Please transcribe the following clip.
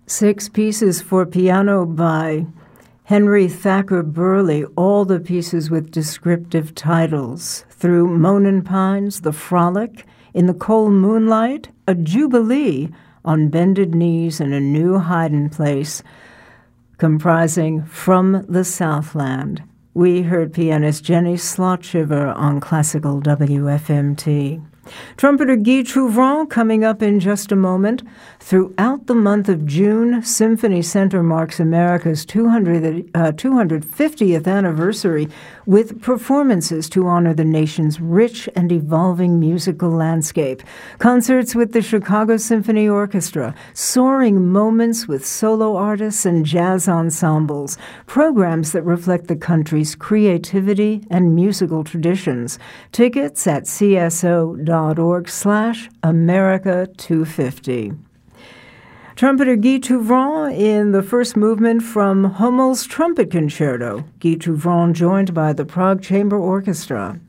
6 pieces for piano by Henry Thacker Burley, all the pieces with descriptive titles. Through Moanin' Pines, The Frolic, In the Cold Moonlight, A Jubilee, On Bended Knees, and A New Hiding Place, comprising From the Southland. We heard pianist Jenny Slotshiver on Classical WFMT. Trumpeter Guy Trouvrant coming up in just a moment. Throughout the month of June, Symphony Center marks America's 250th anniversary with performances to honor the nation's rich and evolving musical landscape. Concerts with the Chicago Symphony Orchestra, soaring moments with solo artists and jazz ensembles, programs that reflect the country's creativity and musical traditions. Tickets at cso.org/America250. Trumpeter Guy Trouvrant in the first movement from Hummel's Trumpet Concerto. Guy Trouvrant joined by the Prague Chamber Orchestra.